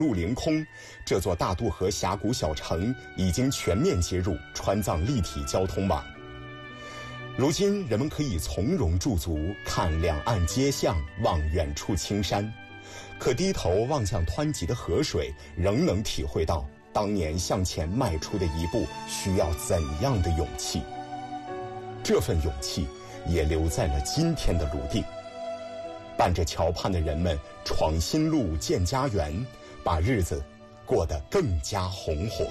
入凌空，这座大渡河峡谷小城已经全面接入川藏立体交通网。如今人们可以从容驻足，看两岸街巷，望远处青山，可低头望向湍急的河水，仍能体会到当年向前迈出的一步需要怎样的勇气。这份勇气也留在了今天的泸定，伴着桥畔的人们闯新路建家园，把日子过得更加红火。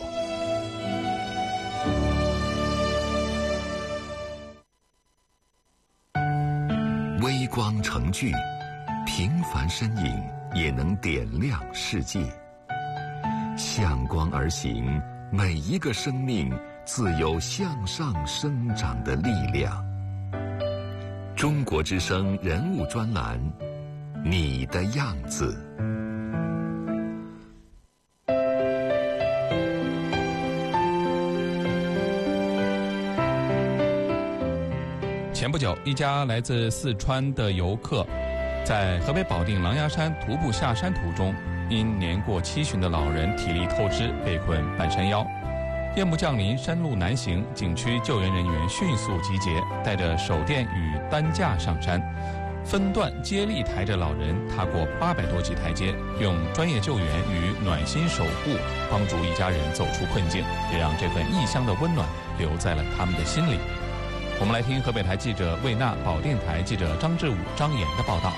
微光成炬，平凡身影也能点亮世界。向光而行，每一个生命自有向上生长的力量。中国之声人物专栏，你的样子。 前不久，一家来自四川的游客在河北保定狼牙山徒步下山途中，因年过70旬的老人体力透支被困半山腰。夜幕降临，山路难行，景区救援人员迅速集结，带着手电与担架上山，分段接力抬着老人踏过800多级台阶，用专业救援与暖心守护帮助一家人走出困境，也让这份异乡的温暖留在了他们的心里。我们来听河北台记者魏娜、保定台记者张志武、张岩的报道。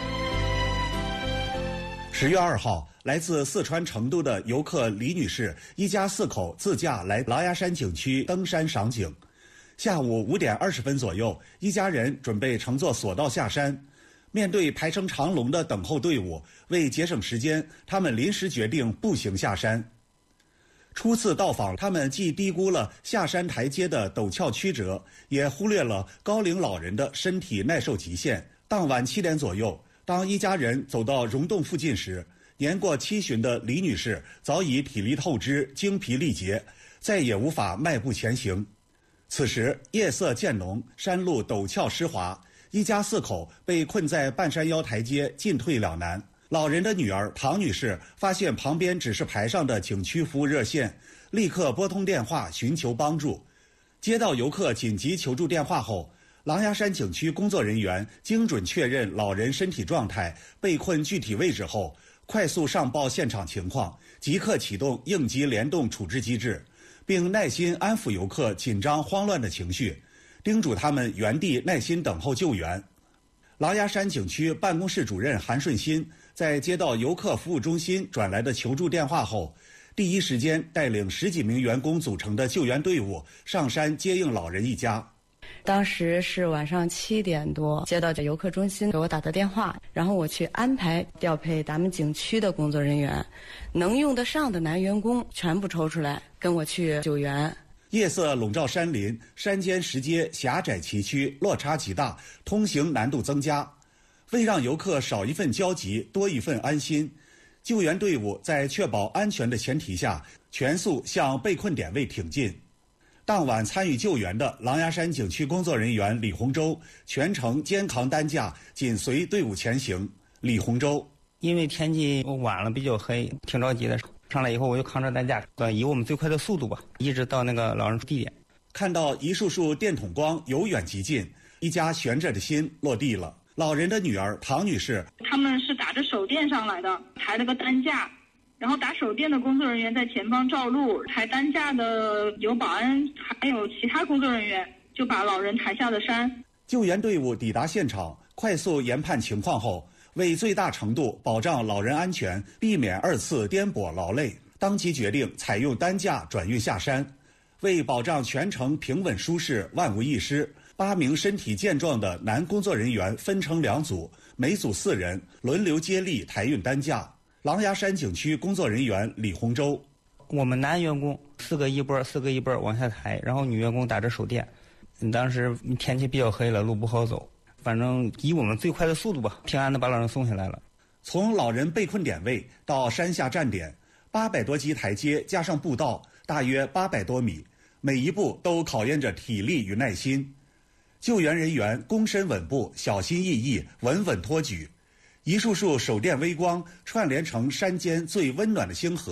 10月2号，来自四川成都的游客李女士一家4口自驾来狼牙山景区登山赏景。下午5点20分左右，一家人准备乘坐索道下山。面对排成长龙的等候队伍，为节省时间，他们临时决定步行下山。初次到访，他们既低估了下山台阶的陡峭曲折，也忽略了高龄老人的身体耐受极限。当晚7点左右，当一家人走到溶洞附近时，年过70旬的李女士早已体力透支、精疲力竭，再也无法迈步前行。此时夜色渐浓，山路陡峭湿滑，一家4口被困在半山腰台阶，进退两难。老人的女儿唐女士发现旁边指示牌上的景区服务热线，立刻拨通电话寻求帮助。接到游客紧急求助电话后，狼牙山景区工作人员精准确认老人身体状态、被困具体位置后，快速上报现场情况，即刻启动应急联动处置机制，并耐心安抚游客紧张慌乱的情绪，叮嘱他们原地耐心等候救援。狼牙山景区办公室主任韩顺新在接到游客服务中心转来的求助电话后，第一时间带领10几名员工组成的救援队伍上山接应老人一家。 当时是晚上7点多，接到游客中心给我打的电话，然后我去安排调配咱们景区的工作人员，能用得上的男员工全部抽出来跟我去救援。 夜色笼罩山林，山间石阶狭窄崎岖，落差极大，通行难度增加。为让游客少一份焦急，多一份安心，救援队伍在确保安全的前提下，全速向被困点位挺进。当晚参与救援的狼牙山景区工作人员李洪洲全程肩扛担架，紧随队伍前行。李洪洲： 因为天气晚了，比较黑，挺着急的。上来以后，我就扛着担架，以我们最快的速度吧，一直到那个老人地点。 看到一束束电筒光由远及近，一家悬着的心落地了。老人的女儿唐女士， 他们是打着手电上来的，抬了个担架，然后打手电的工作人员在前方照路，抬担架的有保安，还有其他工作人员，就把老人抬下了山。 救援队伍抵达现场，快速研判情况后，为最大程度保障老人安全，避免2次颠簸劳累，当即决定采用担架转运下山。为保障全程平稳舒适、万无一失，8名身体健壮的男工作人员分成2组，每组4人，轮流接力抬运担架。狼牙山景区工作人员李洪洲： 我们男员工4个一波，4个一波往下抬，然后女员工打着手电。当时天气比较黑了，路不好走，反正以我们最快的速度吧，平安的把老人送下来了。 从老人被困点位到山下站点，800多级台阶加上步道，大约800多米，每一步都考验着体力与耐心。救援人员躬身稳步，小心翼翼，稳稳托举。 一束束手电微光串联成山间最温暖的星河。